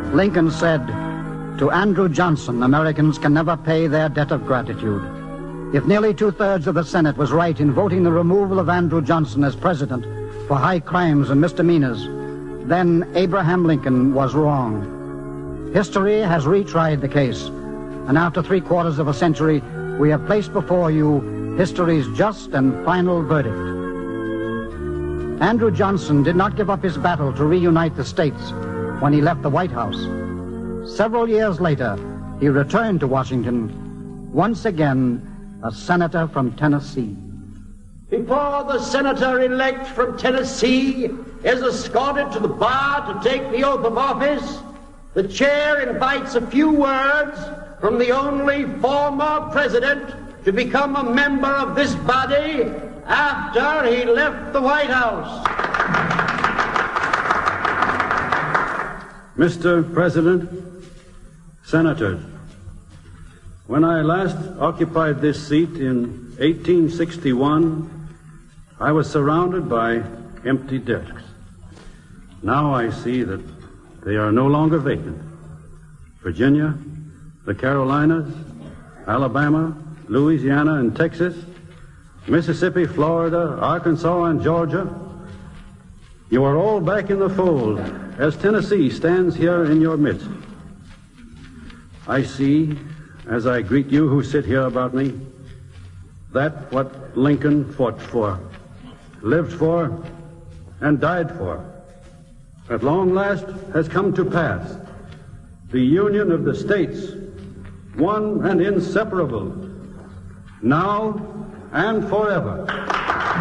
Lincoln said, "To Andrew Johnson, Americans can never pay their debt of gratitude." If nearly two-thirds of the Senate was right in voting the removal of Andrew Johnson as president for high crimes and misdemeanors, then Abraham Lincoln was wrong. History has retried the case, and after 3/4 of a century, we have placed before you history's just and final verdict. Andrew Johnson did not give up his battle to reunite the states when he left the White House. Several years later, he returned to Washington, once again a senator from Tennessee. Before the senator-elect from Tennessee is escorted to the bar to take the oath of office, the chair invites a few words from the only former president to become a member of this body after he left the White House. Mr. President, Senators, when I last occupied this seat in 1861, I was surrounded by empty desks. Now I see that they are no longer vacant. Virginia, the Carolinas, Alabama, Louisiana, and Texas, Mississippi, Florida, Arkansas, and Georgia, you are all back in the fold as Tennessee stands here in your midst. I see, as I greet you who sit here about me, that what Lincoln fought for, lived for, and died for, at long last has come to pass. The union of the states, one and inseparable, now and forever.